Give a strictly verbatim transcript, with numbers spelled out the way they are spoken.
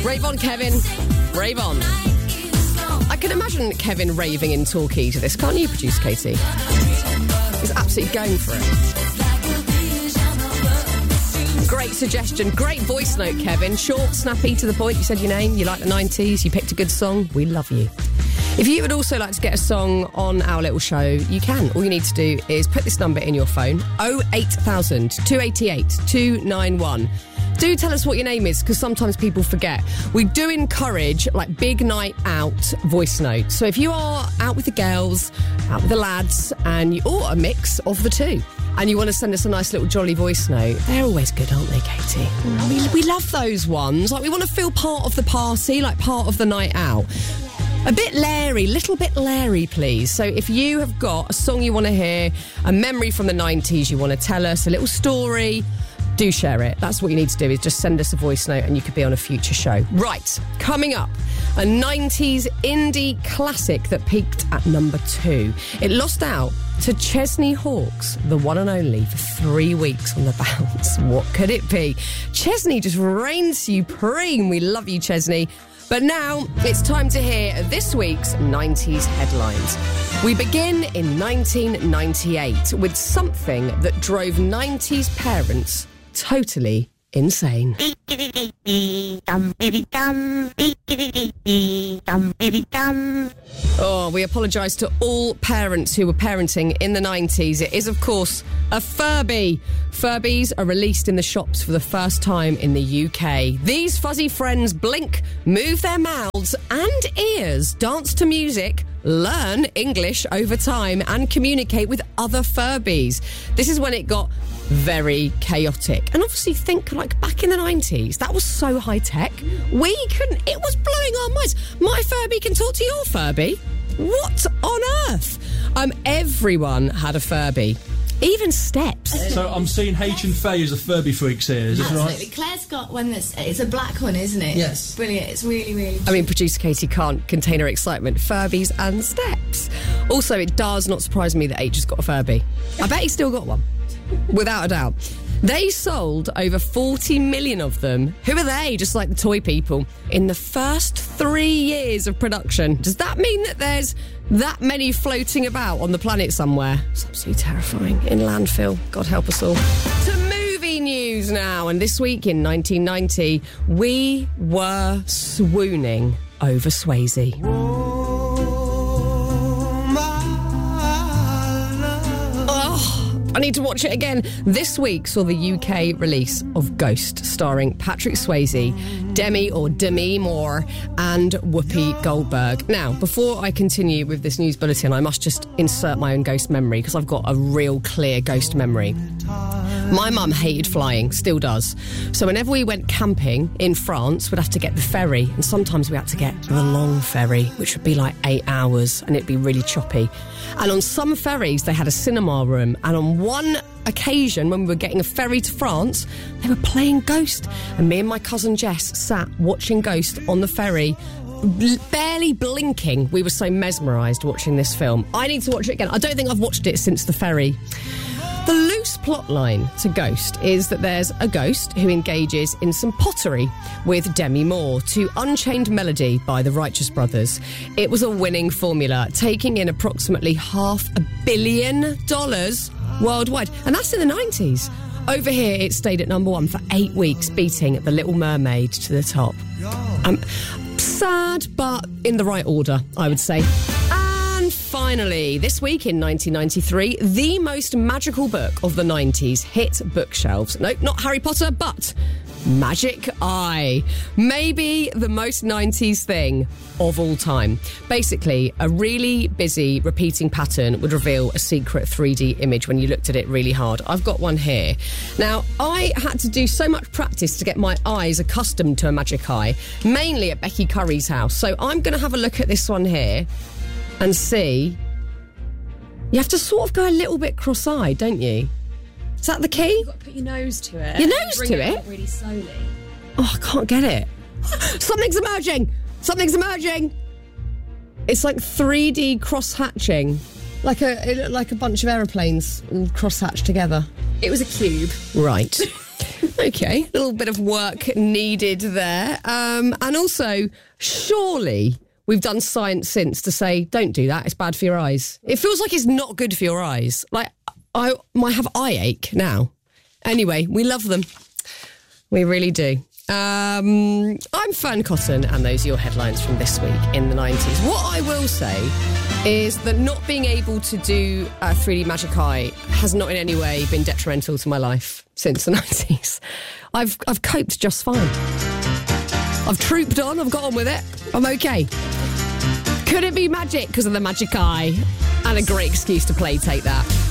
Rave on, Kevin. Rave on. I can imagine Kevin raving in Torquay to this, can't you, producer Katie? He's absolutely going for it. Great suggestion. Great voice note, Kevin. Short, snappy, to the point. You said your name. You like the nineties. You picked a good song. We love you. If you would also like to get a song on our little show, you can. All you need to do is put this number in your phone, oh eight thousand, two eight eight, two nine one. Do tell us what your name is, because sometimes people forget. We do encourage, like, big night out voice notes. So if you are out with the girls, out with the lads, and you, or a mix of the two, and you want to send us a nice little jolly voice note, they're always good, aren't they, Katie? We, we love those ones. Like, we want to feel part of the party, like part of the night out. A bit Larry, little bit Larry, please. So if you have got a song you want to hear, a memory from the nineties you want to tell us, a little story, do share it. That's what you need to do, is just send us a voice note and you could be on a future show. Right, coming up, a nineties indie classic that peaked at number two. It lost out to Chesney Hawkes, the one and only, for three weeks on the bounce. What could it be? Chesney just reigns supreme. We love you, Chesney. But now it's time to hear this week's nineties headlines. We begin in nineteen ninety-eight with something that drove nineties parents totally insane. Oh, we apologise to all parents who were parenting in the nineties. It is, of course, a Furby. Furbies are released in the shops for the first time in the U K. These fuzzy friends blink, move their mouths and ears, dance to music, learn English over time and communicate with other Furbies. This is when it got very chaotic. And obviously think, like, back in the nineties, that was so high tech. We couldn't, it was blowing our minds. My Furby can talk to your Furby. What on earth? Um, everyone had a Furby. Even Steps. So I'm seeing H and Faye as a Furby freaks here, is this right? Absolutely. Claire's got one that's, it's a black one, isn't it? Yes. Brilliant. It's really, really cute. I mean, producer Katie can't contain her excitement. Furbies and Steps. Also, it does not surprise me that H has got a Furby. I bet he's still got one. Without a doubt. They sold over forty million of them. Who are they? Just like the toy people. In the first three years of production. Does that mean that there's that many floating about on the planet somewhere? It's absolutely terrifying. In landfill. God help us all. To movie news now. And this week in nineteen ninety, we were swooning over Swayze. I need to watch it again. This week saw the U K release of Ghost, starring Patrick Swayze, Demi or Demi Moore, and Whoopi Goldberg. Now, before I continue with this news bulletin, I must just insert my own ghost memory, because I've got a real clear ghost memory. My mum hated flying, still does. So whenever we went camping in France, we'd have to get the ferry, and sometimes we had to get the long ferry, which would be like eight hours, and it'd be really choppy. And on some ferries, they had a cinema room, and on one occasion, when we were getting a ferry to France, they were playing Ghost, and me and my cousin Jess sat watching Ghost on the ferry, b- barely blinking. We were so mesmerised watching this film. I need to watch it again. I don't think I've watched it since the ferry. The loose plotline to Ghost is that there's a ghost who engages in some pottery with Demi Moore to Unchained Melody by the Righteous Brothers. It was a winning formula, taking in approximately half a billion dollars worldwide. And that's in the nineties. Over here, it stayed at number one for eight weeks, beating The Little Mermaid to the top. Um, sad, but in the right order, I would say. And finally, this week in nineteen ninety-three, the most magical book of the nineties hit bookshelves. Nope, not Harry Potter, but Magic Eye. Maybe the most nineties thing of all time. Basically, a really busy repeating pattern would reveal a secret three D image when you looked at it really hard. I've got one here. Now, I had to do so much practice to get my eyes accustomed to a Magic Eye, mainly at Becky Curry's house. So I'm going to have a look at this one here and see. You have to sort of go a little bit cross-eyed, don't you? Is that the key? You've got to put your nose to it. Your nose bring to it? it? Out really slowly. Oh, I can't get it. Something's emerging! Something's emerging! It's like three D cross-hatching. Like a, it looked like a bunch of aeroplanes all cross-hatched together. It was a cube. Right. Okay, a little bit of work needed there. Um, and also, surely we've done science since to say, don't do that, it's bad for your eyes. It feels like it's not good for your eyes. Like, I might have eye ache now. Anyway, we love them. We really do. Um, I'm Fern Cotton, and those are your headlines from this week in the nineties. What I will say is that not being able to do uh, three D Magic Eye has not in any way been detrimental to my life since the nineties. I've I've coped just fine. I've trooped on, I've got on with it. I'm okay. Could it be magic because of the Magic Eye? And a great excuse to play Take That.